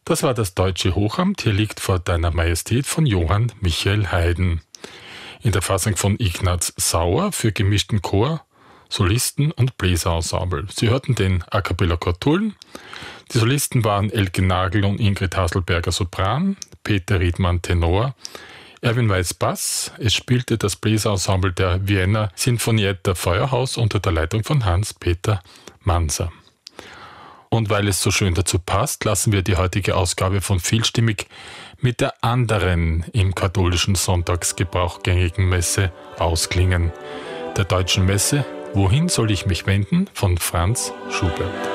Das war das Deutsche Hochamt. Hier liegt vor deiner Majestät von Johann Michael Haydn. In der Fassung von Ignaz Sauer für gemischten Chor, Solisten und Bläserensemble. Sie hörten den A Cappella Kortulen. Die Solisten waren Elke Nagel und Ingrid Hasselberger Sopran, Peter Riedmann Tenor, Erwin Weiß Bass. Es spielte das Bläserensemble der Vienna Sinfonietta Feuerhaus unter der Leitung von Hans-Peter Manser. Und weil es so schön dazu passt, lassen wir die heutige Ausgabe von Vielstimmig mit der anderen im katholischen Sonntagsgebrauch gängigen Messe ausklingen. Der Deutschen Messe Wohin soll ich mich wenden? Von Franz Schubert.